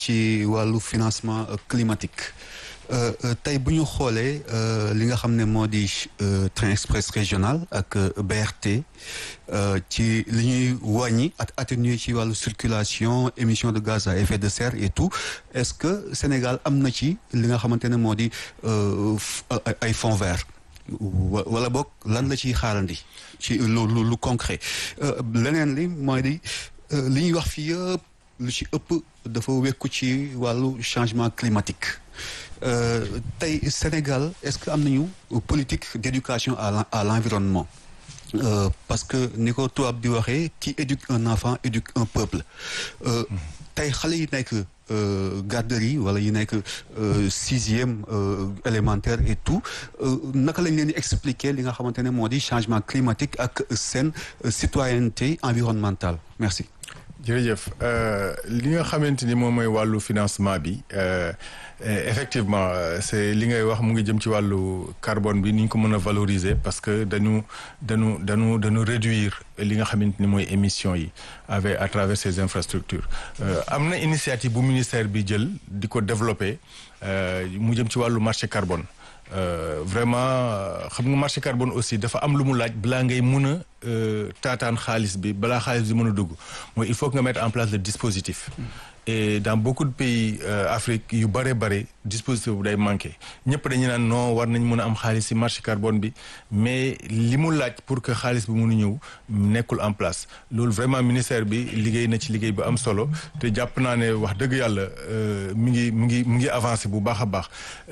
ci wàllu financement climatique tey bu ñu xoolee li nga xam ne moo di train express régional ak BRT ci li ñuy wàññi ak atténuer ci wàllu circulation émission de gaz à effet de serre et tout est-ce que Sénégal am na ci li nga xamante ne moo di ay fonds verts wala boog lan la ciy xaarandi ci lu concret leneen li mooy di li ñuy wax fii yëpp lu ci ëpp dafa wekku ci wàllu changement climatique tey Sénégal est-ce que am nañu politique d'éducation à l'environnement parce que ni ko tubaab di waxee qui éduque un enfant éduque un peuple tey xale yi nekk garderie wala yi nekk sixième élémentaire et tout naka lañ leen di expliquer li nga xamante ne moo di changement climatique ak seen citoyenneté environnementale merci. jërëjëf li nga xamante ni moom mooy wàllu financement bi effectivement c'est li ngay wax mu ngi jëm ci wàllu carbone bi ni ñu ko mën a valoriser parce que dañu réduire li nga xamante ni mooy émissions yi avec à travers ces infrastructures am na initiative bu ministère bi jël di ko développer mu jëm ci wàllu marché carbone vraiment xam nga marché carbone aussi dafa am lu mu laaj balaa ngay mën a taataan xaalis bi balaa xaalis bi mën a dugg mooy il faut que nga mettre en place le dispositif et dans beaucoup de pays Afrique yu bare dispositif bu day manqué ñëpp dañu naan non war nañ mën a am xaalis ci marché carbone bi mais li mu laaj pour que xaalis bi mën a ñëw nekkul en place loolu vraiment ministère bi liggéey na ci liggéey bu am solo te jàpp naa ne wax dëgg yàlla mi ngi avancé bu baax a baax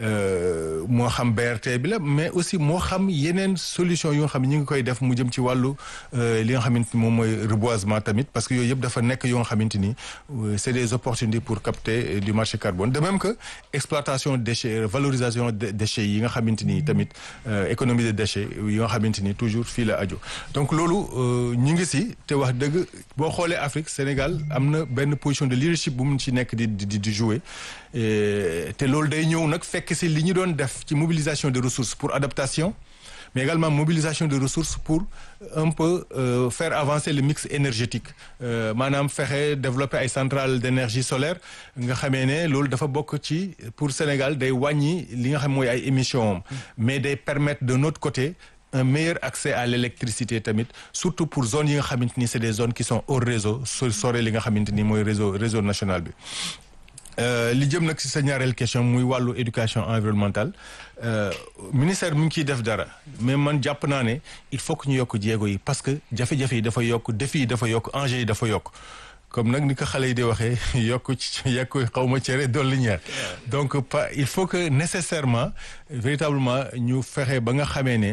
moo xam BRT bi la mais aussi moo xam yeneen solution yoo xam ne ñu ngi koy def mu jëm ci wàllu li nga xamante ni moom mooy reboisement tamit parce que yooyu yëpp dafa nekk yoo nga xamante ni c'est des opportunités pour capter du marché carbone de même que exploitation déchets valorisation déchets yi nga xamante ni tamit économie de déchets yi nga xamante ni toujours fii la aju donc loolu ñu ngi si te wax dëgg boo xoolee Afrique Sénégal am na benn position de leadership bu mu ci nekk di jouer te loolu day ñëw nag fekk si li ñu doon def ci mobilisation de ressources pour adaptation mais également mobilisation de ressources pour un peu faire avancer le mix énergétique maanaam fexe développer ay centrales d'énergie solaire nga xamee ne loolu dafa bokk ci pour Sénégal day wàññi li nga xam mooy ay émissions mais day permettre de notre côté un meilleur accès à l'électricité tamit surtout pour zones yi nga xamante ni c'est des zones qui sont hors réseau sore li nga xamante ni mooy réseau national bi li jëm nag ci sa ñaareel question muy wàllu éducation environnementale ministère mi ngi ciy def dara mais man jàpp naa ne il faut que ñu yokk jéego yi parce que jafe-jafe yi dafa yokk défi yi dafa yokk enjeu yi dafa yokk comme nag ni ko xale yi di waxee yokk xaw ma cere dolli ñaar donc il faut que nécessairement véritablement ñu fexe ba nga xamee ne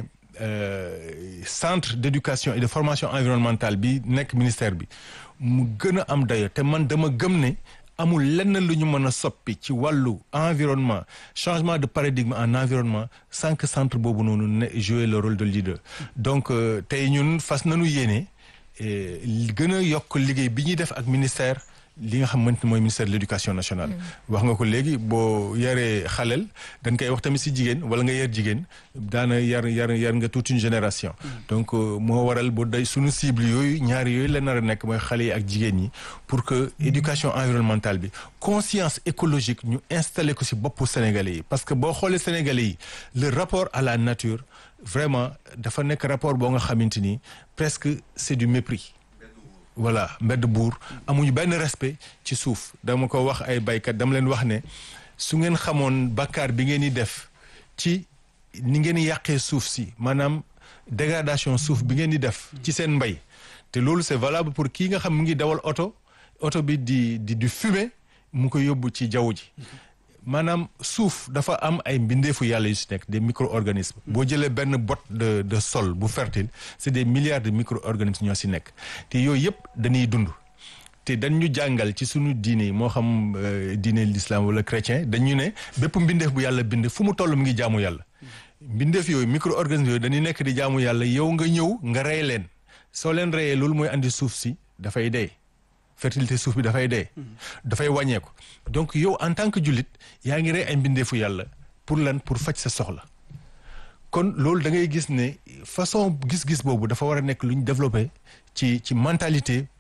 centre d'éducation et de formation environnementale bi nekk ministère bi mu gën a am dayo te man dama gëm ne amul lenn lu ñu mën a soppi ci wàllu environnement changement de paradigme en environnement sans que centre boobu noonu ne jouer le rôle de leader donc tey ñun fas nañu yéene gën a yokk liggéey bi ñuy def ak ministère li nga xamante mooy ministère de l'éducation nationale wax nga ko léegi boo yaree xaleel dañ koy wax tamit si jigéen wala nga yar jigéen daana yar nga toute une génération donc moo waral bu day suñu cible yooyu ñaari yooyu la nar a nekk mooy xale yi ak jigéen ñi pour que éducation environnementale bi conscience écologique ñu installé ko si boppu sénégalais yi parce que boo xoolee sénégalais yi le rapport à la nature vraiment dafa nekk rapport boo nga xamante ni presque c'est du mépris voilà mbedd buur amuñu benn respect ci suuf dama ko wax ay baykat dama leen wax ne su ngeen xamoon bakkaar bi ngeen di def ci ni ngeen di yàqee suuf si maanaam dégradation suuf bi ngeen di def ci seen mbay te loolu c'est valable pour kii nga xam mu ngi dawal oto bi di fumer mu ko yóbbu ci jaww ji maanaam suuf dafa am ay mbindeefu yàlla yu si nekk des micro-organismes boo jëlee benn botte de sol bu fertile c'est des milliards de micro-organismes ñoo si nekk te yooyu yëpp dañuy dund te dañ ñu jàngal ci suñu diine yi moo xam diine l'islam wala chrétien dañu ne bépp mbindeef bu yàlla bind fu mu toll mu ngi jaamu yàlla mbindeef yooyu micro-organismes yooyu dañuy nekk di jaamu yàlla yow nga ñëw nga rey leen soo leen reyee loolu mooy andi suuf si dafay dee fertilité suuf bi dafay dee dafay wàññeeku donc yow en tant que jullit yaa ngi rey ay mbindeefu yàlla pour lan pour faj sa soxla kon loolu da ngay gis ne façon gis-gis boobu dafa war a nekk lu ñu développé ci mentalité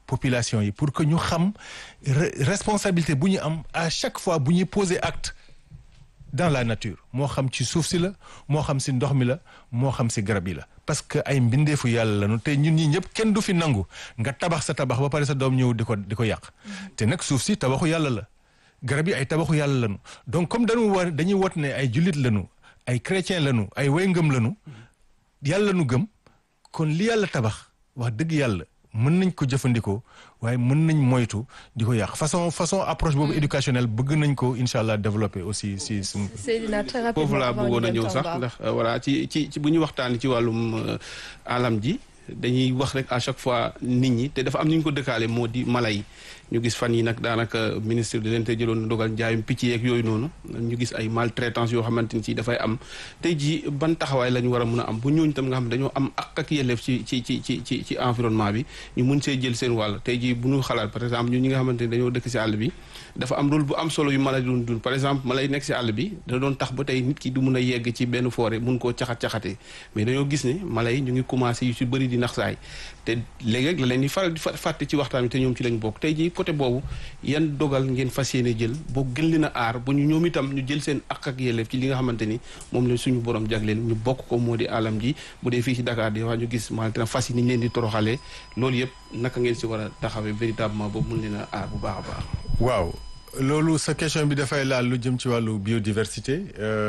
population yi pour que ñu xam responsabilité bu ñu am à chaque fois bu ñuy poser acte dans la nature moo xam ci suuf si la moo xam si ndox mi la moo xam si garab yi la parce que ay mbindeefu yàlla lañu te ñun ñi ñëpp kenn du fi nangu nga tabax sa tabax ba pare sa doom ñëw di ko yàq te nag suuf si tabaxu yàlla la garab yi ay tabaxu yàlla lañu donc comme dañuy wot ne ay jullit lañu ay chrétien lañu ay way ngëm lañu yàlla nu gëm kon li yàlla tabax wax dëgg yàlla mën nañ ko jëfandikoo waaye mën nañ moytu di ko yàq façon approche boobu éducationnelle bëgg nañ ko incha allah développer aussi si suñu. Seydina très rapidement foofu laa bëggoon a ñëw sax ndax voilà ci bu ñu waxtaanee ci wàllum alam ji dañuy wax rek à chaque fois nit ñi te dafa am ni ñu ko dëkkaale moo di mala yi ñu gis fan yi nag daanaka ministre de l'Intérieur jëloon dogal njaayum picc yeeg yooyu noonu ñu gis ay maltraitance yoo xamante ni si dafay am tey jii ban taxawaay la ñu war a mun a am bu ñooñu tam nga xam ne dañoo am ak yelleef ci environnement bi ñu mun see jël seen wàll tey jii bu ñu xalaat par exemple ñun ñi nga xamante ni dañoo dëkk si àll bi dafa am rôle bu am solo yu mala doon dund par exemple mala yi nekk si àll bi da doon tax ba tey nit ki du mun a yegg ci benn forêt mun koo caxat-caxatee mais dañoo gis ne mala yi ñu ngi commencé yu si bëri di nax saay te léegi la leen di faral di fàtte ci waxtaan bi te ñoom ci lañ bokk tey jii côté boobu yan dogal ngeen fas yéene jël boo gën leen a aar ba ñu ñoom itam ñu jël seen ak yelleef ci li nga xamante ni moom la suñu borom jagleel ñu bokk ko moo di alam ji bu dee fii ci Dakar di wax ñu gis maanaam fas yi ni ñu leen di toroxalee loolu yëpp naka ngeen si war a taxawee véritablement boobu mun leen a aar bu baax a baax. waaw loolu sa question bi dafay laal lu jëm ci wàllu biodiversité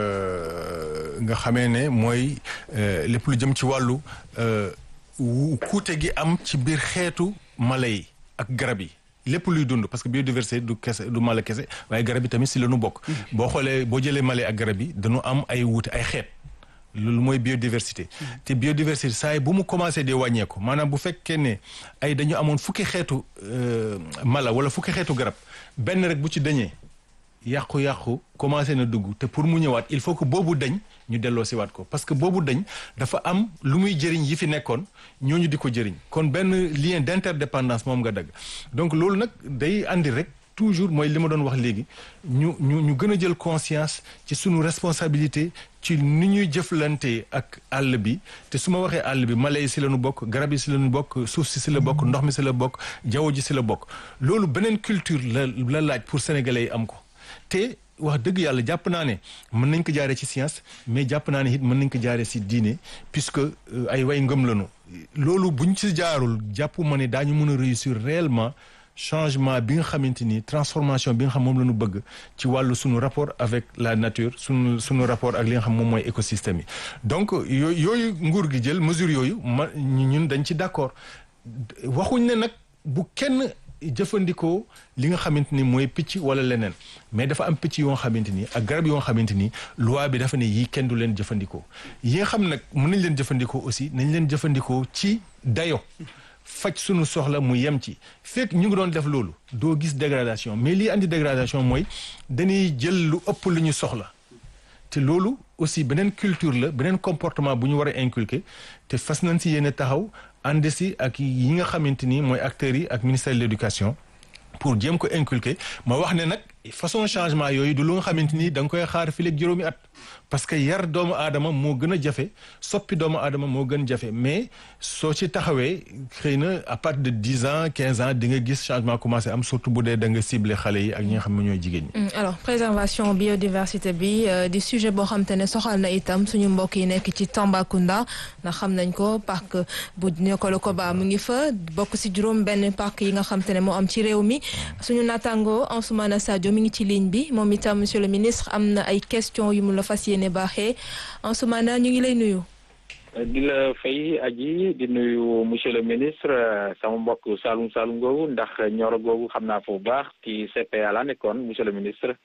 nga xamee ne mooy lépp lu jëm ci wàllu kuute gi am ci biir xeetu mala yi ak garab yi lépp luy dund parce que biodiversité du mala kese waaye garab yi tamit si la ñu bokk. boo xoolee boo jëlee mala yi ak garab yi dañu am ay wuute ay xeet loolu mooy biodiversité. te biodiversité saa yi bu mu commencé di wàññeeku maanaam bu fekkee ne ay dañu amoon fukki xeetu mala wala fukki xeetu garab benn rek bu ci dañee yàqu-yàqu commencé na dugg te pour mu ñëwaat il faut que boobu dañ ñu delloo si waat ko parce que boobu dañ dafa am lu muy jëriñ yi fi nekkoon ñooñu di ko jëriñ kon benn lien d'interdépendance moom nga dagg donc loolu nag day andi rek toujours mooy li ma doon wax léegi ñu gën a jël conscience ci sunu responsabilité ci ni ñuy jëflante ak àll bi te su ma waxee àll bi mala yi si la ñu bokk garab yi si la ñu bokk suuf si la bokk ndox mi si la bokk jaww ji si la bokk loolu beneen culture la laaj pour sénégalais yi am ko te wax dëgg yàlla jàpp naa ne mën nañ ko jaaree ci science mais jàpp naa ne it mën nañ ko jaaree si diine puisque ay way ngëm lañu loolu buñ ci jaarul jàpp ma ne daañu mën a réussir réellement changement bi nga xamante ni transformation bi nga xam moom la ñu bëgg ci wàllu sunu rapport avec la nature sunu rapport ak li nga xam moom mooy écosystème yi donc yooyu nguur gi jël mesure yooyu ñun dañ ci d'accord waxuñ ne nag bu kenn jëfandikoo li nga xamante ni mooy picc wala leneen mais dafa am picc yoo nga xamante ni ak garab yoo nga xamante ni loi bi dafa ne yii kenn du leen jëfandikoo yi nga xam nag mën nañ leen jëfandikoo aussi nañ leen jëfandikoo ci dayo faj sunu soxla mu yem ci fekk ñu ngi doon def loolu doo gis dégradation mais lii andi dégradation mooy dañuy jël lu ëpp lu ñu soxla te loolu aussi beneen culture la beneen comportement bu ñu war a inculquer te fas nañ si yéene taxaw ànd si ak yi nga xamante ni mooy acteurs yi ak ministère de l'éducation pour jéem ko inculquer ma wax ne nag façon changement yooyu du lu nga xamante ni da nga koy xaar fii léegi juróomi at parce que yar doomu aadama moo gën a jafe soppi doomu aadama moo gën jafe mais soo ci taxawee xëy na à partir de 10 ans 15 ans di nga gis changement commencé am surtout bu dee da nga ciblé xale yi ak ñi nga xam ne ñooy jigéen ñi. alors préservation biodiversité bi di sujet boo xam te ne soxal na itam suñu mbokk yi nekk ci Tambacounda ndax xam nañ ko parc bu Niokolo-Koba mu ngi fa bokk si juróom benn parc yi nga xam te ne moo am ci réew mi suñu naataango Ansoumana Sadio mi ngi ci ligne bi moom itam monsieur le ministre am na ay questions yu mu la fas yéene baaxee Ansoumana ñu ngi lay nuyu. di la fay aji di nuyu monsieur le ministre sama mbokk Saloum Saloum googu ndax Nioro googu xam naa foofu baax ci CPA la nekkoon monsieur le ministre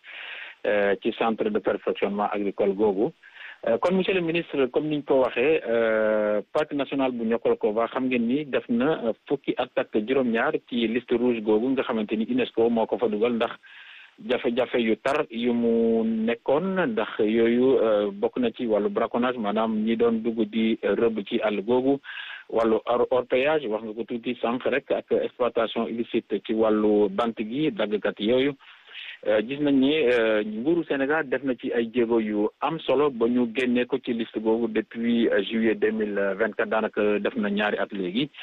ci centre de perfectionnement agricole googu kon monsieur le ministre comme niñ ko waxee parc national bu Niokolo-Koba xam ngeen ni def na fukki at ak juróom-ñaar ci liste rouge googu nga xamante ni UNESCO moo ko fa dugal ndax jafe-jafe yu tar yu mu nekkoon ndax yooyu bokk na ci wàllu braconnage maanaam ñi doon dugg di rëbb ci àll googu wàllu orpaillage wax nga ko tuuti sànq rek ak exploitation illicite ci wàllu bant gi daggkat yooyu gis nañ ni nguuru Sénégal def na ci ay jéego yu am solo ba ñu génnee ko ci liste googu depuis juillet 2024 daanaka def na ñaari at léegi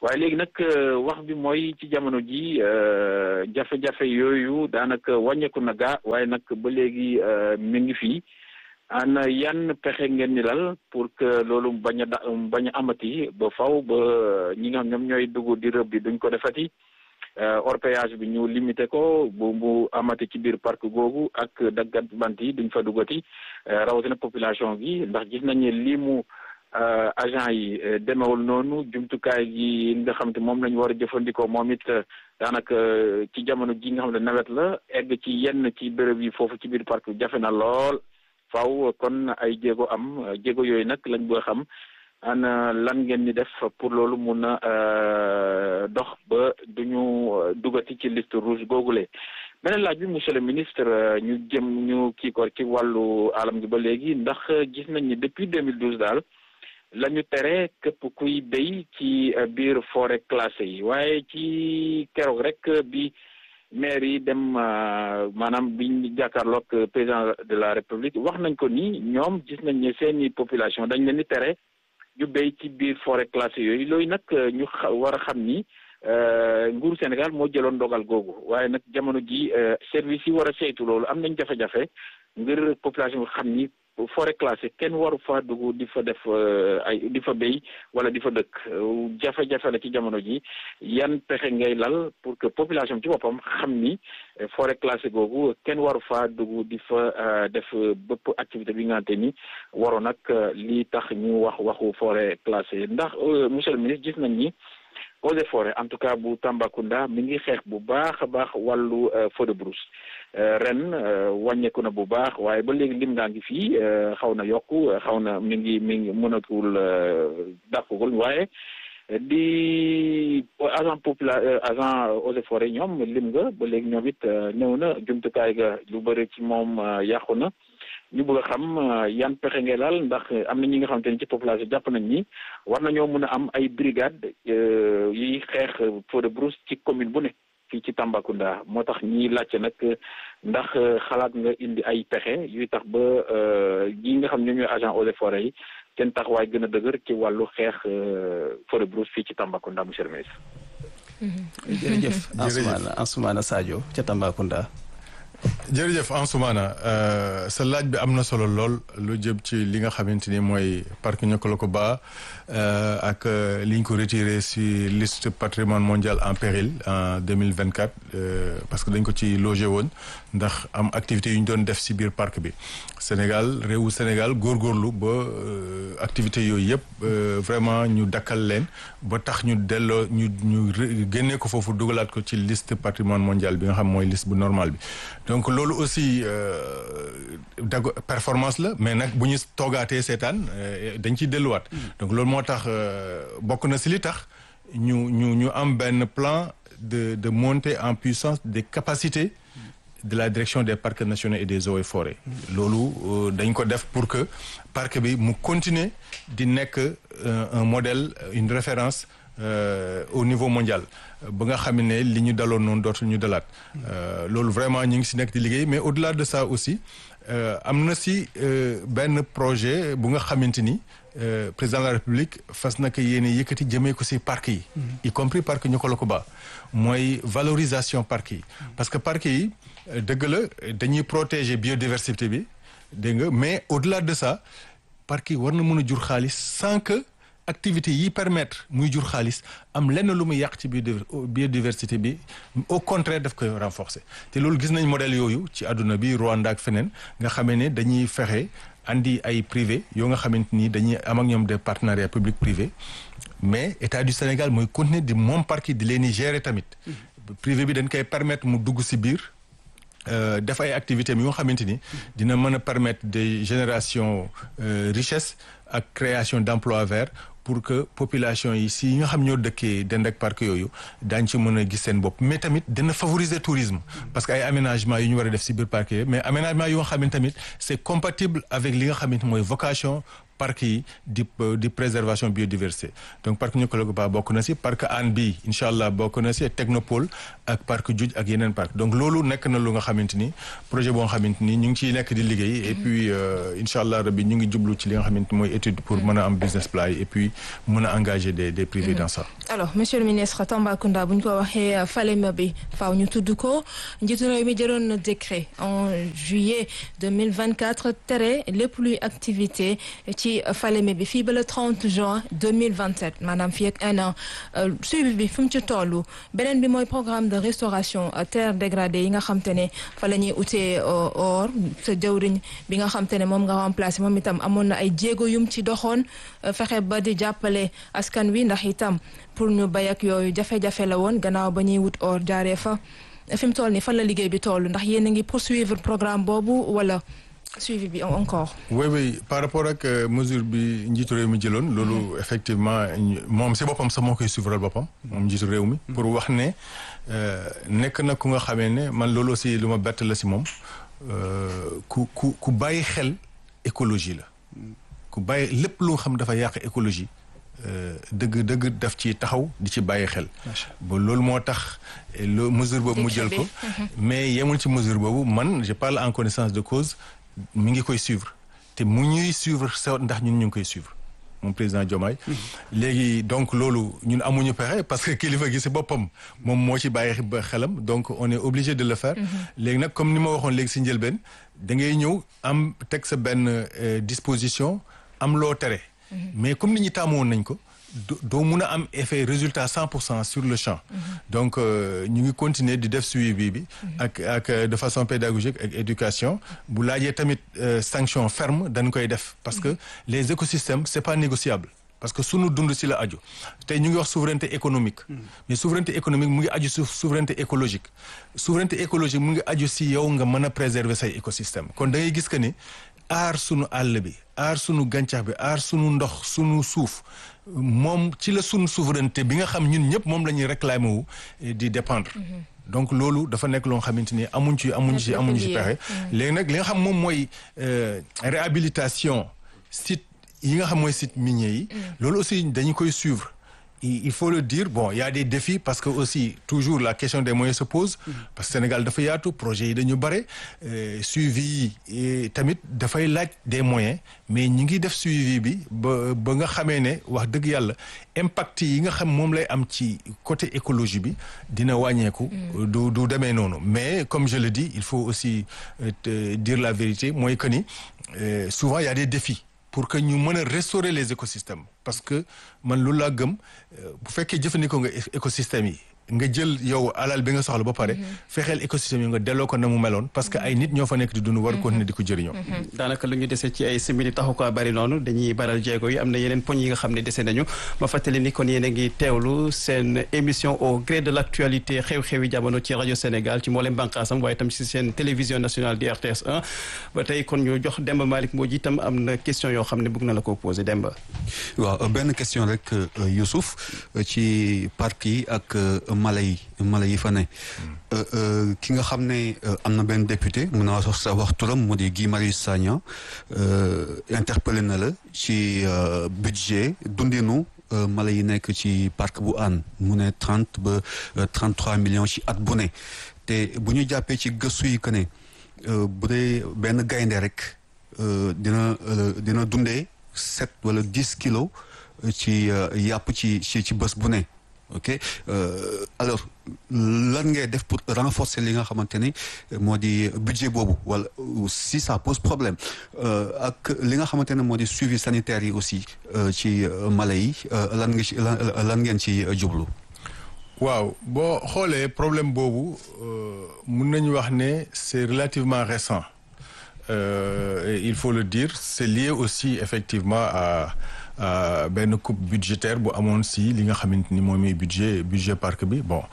waaye léegi nag wax bi mooy ci jamono ji jafe-jafe yooyu daanaka wàññeeku na gaa waaye nag ba léegi mi ngi fii ana yan pexe ngeen ni lal pour que loolu bañ a amati ba faw ba ñi nga xam ñoom ñooy dugg di rëbb bi duñ ko defati orpaillage bi ñu limité ko bu amati ci biir parc googu ak daggat bant yi duñ fa duggati rawatina population gi ndax gis nañ ne limu agent yi demewul noonu jumtukaay gi nga xam te moom lañu war a jëfandikoo moom it daanaka ci jamono ji nga xam ne nawet la egg ci yenn ci béréb yi foofu ci biir parc jafe na lool faaw kon ay jéego jéego yooyu nag lañ bëgg a xam ana lan ngeen ni def pour loolu mun a dox ba duñu dugati ci liste rouge googule beneen laaj bi monsieur le ministre ñu kii ko ci wàllu alam gi ba léegi ndax gis nañ ni depuis 2012 daal la ñu tere képp kuy béy ci biir forêt classée yi waaye ci keroog rek bi maire yi dem maanaam biñ jàkkaarloog président de la république wax nañ ko ni ñoom gis nañ ne seeni population dañ leen di tere ñu béy ci biir forêt classée yooyu loolu nag ñu war a xam ni nguuru Sénégal moo jëloon dogal googu waaye nag jamono ji service yi war a saytu loolu am nañ jafe-jafe ngir population bi xam ni forêt classée kenn waru fa dugg di fa def di fa béy wala di fa dëkk jafe-jafe la ci jamono ji yan pexe ngay lal pour que population ci boppam xam ni forêt classée googu kenn waru fa dugg di fa def bépp activité bi nga xamante ni waroon nag lii tax ñu waxu forêt classée ndax monsieur le ministre gis nañ ni eaux et forêts en tout cas bu Tambacounda mi ngi xeex bu baax a baax wàllu feu de brousse ren wàññeeku na bu baax waaye ba léegi lim ngaa ngi fii xaw na yokku xaw na mi ngi mënatul dàqugul waaye di agent eaux et forêts ñoom lim nga ba léegi ñoom it ñëw na jumtukaay ga lu bëri ci moom yàqu na ñu bëgg a xam yan pexe ngay laal ndax am na ñi nga xamante ni ci population jàpp nañ ni war nañoo mën a am ay brigade yiy xeex feu de brousse ci commune bu ne fii ci Tambacounda moo tax ñiy laajte nag ndax xalaat nga indi ay pexe yuy tax ba ñi nga xam ne ñooy agent eaux et forêts yi seen taxawaay gën a dëgër ci wàllu xeex feu de brousse fii ci Tambacounda monsieur le ministre. jërëjëf Ansoumana Sadio ca Tambacounda. jërëjëf Ansoumana sa laaj bi am na solo lool lu jëm ci li nga xamante ni mooy parc Niokolo-Koba ak li ñu ko retiré si liste patrimoine mondial en péril en 2024 parce que dañ ko ci logé woon ndax am activité yu ñu doon def si biir parc bi réewu Sénégal góorgóorlu ba activité yooyu yëpp vraiment ñu dakkal leen ba tax ñu delloo ñu génnee ko foofu dugalaat ko ci liste patrimoine mondial bi nga xam mooy liste bu normal bi donc loolu aussi performance la mais nag bu ñu toogaatee seetaan dañ ciy delluwaat donc loolu moo tax bokk na si li tax ñu am benn plan de montée en puissance des capacités de la direction des parcs nationaux et des eaux et forêts loolu dañ ko def pour que parc bi mu continuer di nekk un modèle une référence au niveau mondial ba nga xam ne li ñu daloon noonu dootul ñu dalaat loolu vraiment ñu ngi si nekk di liggéey mais au-delà de ça aussi am na si benn projet bu nga xamante ni président de la République fas na ko yéene yëkkati jëmee ko si parc yi y compris parc Niokolo-Koba mooy valorisation parc yi parce que parc yi dëgg la dañuy protéger biodiversité bi dégg nga mais au-delà de ça parc yi war na mën a jur xaalis sans que activité yi permettre muy jur xaalis am lenn lu muy yàq ci biodiversité bi au contraire daf koy renforcer te loolu gis nañ modèle yooyu ci àdduna bi Rwanda ak feneen nga xamee ne dañuy fexe andi ay privé yoo nga xamante ni dañuy am ak ñoom des partenariats public privé mais état du Sénégal mooy continuer di moom parc yi di leen di gérer tamit privé bi dañ koy permettre mu dugg si biir def ay activités yoo xamante ni dina mën a permettre des générations richesse ak création d'emplois verts pour que population yi si nga xam ñoo dëkkee dend ak parc yooyu daañ ci mën a gis seen bopp mais tamit dina favoriser tourisme parce que ay aménagement yu ñu war a def si biir parc yi mais aménagement yoo xam ne tamit c'est compatible avec li nga xamante mooy vocation parc yi di préservation biodiversité donc parc Niokolo-Koba bokk na si parc Hann bi incha allah bokk na si technopole ak parc Djoudj ak yeneen parc donc loolu nekk na lu nga xamante ni projet boo nga xamante ni ñu ngi ciy nekk di liggéey et puis incha allah rabbi ñu ngi jublu ci li nga xamante mooy étude pour mën a am business plan et puis mën a engager des privés dans ça. alors monsieur le ministre Tambacounda bu ñu ko waxee Falémé bi faaw ñu tudd ko njiitu réew mi jëloon na décret en juillet 2024 tere lépp luy activité ci Falémé bi fii ba le 30 juin 2027 maanaam fii ak un an suivi bi fu mu ci toll beneen bi mooy programme de restauration terre dégradée yi nga xam te ne fa la ñuy utee or sa jawriñ bi nga xam te ne moom nga remplacé moom itam amoon na ay jéego yum ci doxoon fexe ba di jàppale askan wi ndax itam pour ñu bay ak yooyu jafe-jafe la woon gannaaw ba ñuy wut or jaaree fa fi mu toll nii fan la liggéey bi toll ndax yéen a ngi poursuivre programme boobu wala suivi bi encore. oui par rapport ak mesure bi njiitu réew mi jëloon loolu effectivement moom si boppam sax moo koy suivral boppam moom njiitu réew mi pour wax ne nekk na ku nga xamee ne man loolu aussi lu ma bett la si moom ku bàyyi xel écologie la ku bàyyi lépp lu xam dafa yàq écologie dëgg daf ci taxaw di ci bàyyi xel ba loolu moo tax mesure boobu mu jël ko mais yemul ci mesure boobu man je parle en connaissance de cause mi ngi koy suivre te mu ñuy suivre sa ndax ñun ñu ngi koy suivre moom président Diomaye léegi donc loolu ñun amuñu pexe parce que kilifa gi si boppam moom moo ci bàyyi xelam donc on est obligé de le faire léegi nag comme ni ma waxoon léegi si njëlbeen da ngay ñëw am teg sa benn disposition am loo tere mais comme nit ñi taamoon nañ ko doo mun a am effet résultat 100% sur le champ donc ñu ngi continuer di def suivi bi ak de façon pédagogique ak éducation bu laajee tamit sanction ferme dañ koy def parce que les écosystèmes c'est pas négociable parce que sunu dund si la aju tey ñu ngi wax souveraineté économique mais souveraineté économique mu ngi aju si souveraineté écologique mu ngi aju si yow nga mën a préserver say écosystème kon da ngay gis que ni aar sunu àll bi aar sunu gàncax bi aar sunu ndox sunu suuf moom ci la sunu souveraineté bi nga xam ñun ñëpp moom la ñuy réclamer wu di dépendre donc loolu dafa nekk loo xamante ni amuñ ci pexe léegi nag li nga xam moom mooy réhabilitation site yi nga xam mooy site minier yi loolu aussi dañu koy suivre il faut le dire bon il y a des défis parce que aussi toujours la question des moyens se pose parce que Sénégal dafa yaatu projet yi dañu bare suivi yi tamit dafay laaj des moyens mais ñi ngi def suivi bi ba nga xamee ne wax dëgg yàlla impact yi nga xam moom lay am ci côté écologie bi dina wàññeeku du demee noonu mais comme je le dis il faut aussi dire la vérité mooy que ni souvent il y a des défis pour que ñu mën a restaurer les écosystèmes parce que man loolu laa gëm bu fekkee jëfandikoo nga écosystèmes yi nga jël yow alal bi nga soxla ba pare fexeel écosystème yi nga delloo ko na mu meloon parce que ay nit ñoo fa nekk di dund war continuer di ko jëriñoo daanaka lu ñu dese ci ay simili taxu ko bari noonu dañuy baral jéego yi am na yeneen poñ yi nga xam ne dese nañu ma fàttali ni kon yéen a ngi teewlu seen émission au gré de l'actualité xew-xewi jamono ci rajo Sénégal ci mboolem bànqaasam waaye itam ci seen télévision nationale di RTS 1 ba tey kon ñu jox Demba Malick Mbodj itam am na question yoo xam ne bëgg na la ko posé Demba. waaw benn question rek Youssouf ci parc yi ak mala yi fa ne ki nga xam ne am na benn député mun naa sa wax turam mu di Guy Marius Sagna interpellé na la ci budget dundinu mala yi nekk ci parc bu Hann mu ne 30 ba 33 millions ci at bu ne te bu ñu jàppee ci gëstu yi que ne bu dee benn gaynde rek dina dundee 7 wala 10 kilos ci yàpp ci bés bu ne ok alors lan ngay def pour renforcer li nga xamante ni moo di budget boobu wala si ça pose problème ak li nga xamante ne moo di suivi sanitaire yi aussi ci mala yi lan ngeen ci jublu. waaw boo xoolee problème boobu mun nañu wax ne c'est relativement récent et il faut le dire c'est lié aussi effectivement à benn coupe budgétaire bu amoon si li nga xamante ni moom mooy budget parc bi bon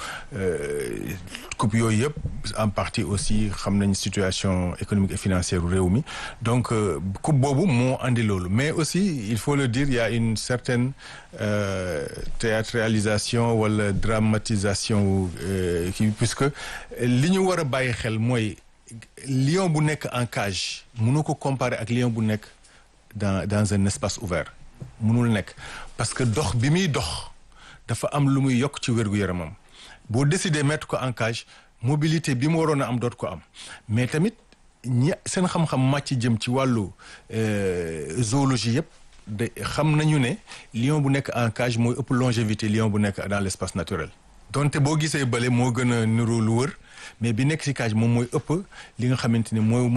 coupe yooyu yëpp en partie aussi xam nañ situation économique et financière réew mi donc coupe boobu moo andi loolu mais aussi il faut le dire il y a une certaine théâtralisation wala dramatisation kii puisque li ñu war a bàyyi xel mooy lion bu nekk en cage mënu ko comparer ak lion bu nekk dans un espace ouvert mënul nekk parce que dox bi muy dox dafa am lu muy yokk ci wér-gu-yaramam boo décider mettre ko en cage mobilité bi mu waroon a am doot ko am mais tamit seen xam-xam màcc jëm ci wàllu zoologie yëpp de xam nañu ne lion bu nekk en cage mooy ëpp longévité lion bu nekk dans l'espace naturel donte boo gisee bële moo gën a niru lu wër mais bi nekk ci cage moom mooy ëpp li nga xamante ni mooy